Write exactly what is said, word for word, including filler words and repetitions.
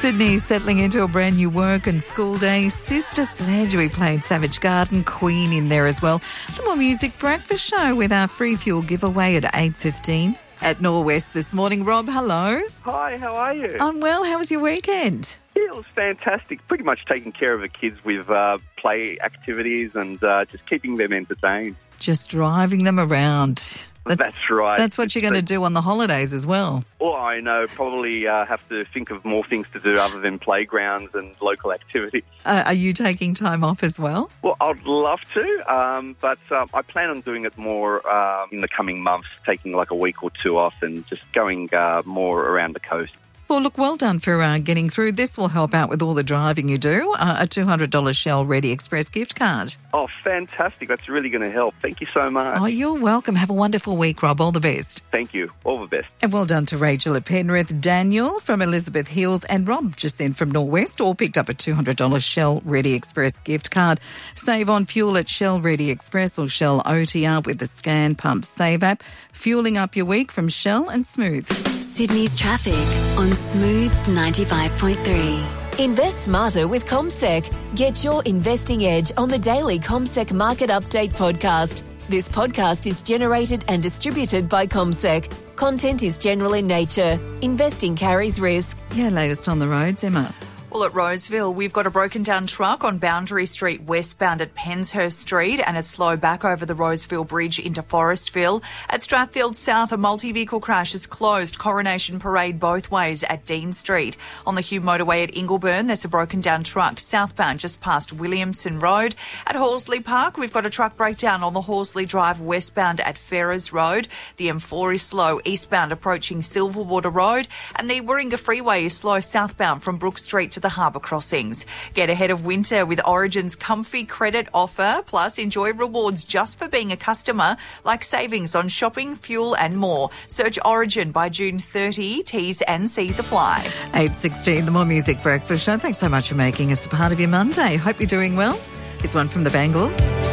Sydney settling into a brand new work and school day. Sister Sledge, we played Savage Garden, Queen in there as well. The More Music Breakfast Show with our free fuel giveaway at eight fifteen at Norwest this morning. Rob, hello. Hi, how are you? I'm well. How was your weekend? Yeah, it was fantastic. Pretty much taking care of the kids with uh, play activities and uh, just keeping them entertained. Just driving them around. That's, that's right. That's what you're going to do on the holidays as well. Oh, I know. Probably uh, have to think of more things to do other than playgrounds and local activities. Uh, are you taking time off as well? Well, I'd love to, um, but um, I plan on doing it more um, in the coming months, taking like a week or two off and just going uh, more around the coast. Well, look, well done for uh, getting through. This will help out with all the driving you do. Uh, a two hundred dollars Shell Ready Express gift card. Oh, fantastic. That's really going to help. Thank you so much. Oh, you're welcome. Have a wonderful week, Rob. All the best. Thank you. All the best. And well done to Rachel at Penrith, Daniel from Elizabeth Hills, and Rob just then from Norwest, all picked up a two hundred dollars Shell Ready Express gift card. Save on fuel at Shell Ready Express or Shell O T R with the Scan Pump Save app. Fueling up your week from Shell and Smooth. Sydney's traffic on Smooth ninety-five point three. Invest smarter with CommSec. Get your investing edge on the daily CommSec Market Update podcast. This podcast is generated and distributed by CommSec. Content is general in nature. Investing carries risk. Yeah, latest on the roads, Emma. Well, at Roseville, we've got a broken down truck on Boundary Street westbound at Penshurst Street and it's slow back over the Roseville Bridge into Forestville. At Strathfield South, a multi-vehicle crash is closed Coronation Parade both ways at Dean Street. On the Hugh Motorway at Ingleburn, there's a broken down truck southbound just past Williamson Road. At Horsley Park, we've got a truck breakdown on the Horsley Drive westbound at Ferrers Road. The M four is slow eastbound approaching Silverwater Road and the Warringah Freeway is slow southbound from Brook Street to the harbour crossings. Get ahead of winter with Origin's comfy credit offer, plus enjoy rewards just for being a customer, like savings on shopping, fuel and more. Search Origin by June thirtieth. T's and C's apply. eight sixteen, the More Music Breakfast Show. Thanks so much for making us a part of your Monday. Hope you're doing well. Here's one from the Bangles.